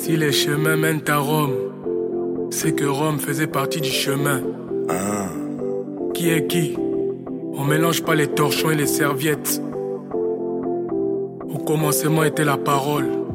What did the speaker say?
Si les chemins mènent à Rome, c'est que Rome faisait partie du chemin. Qui est qui? On mélange pas les torchons et les serviettes. Au commencement était la parole.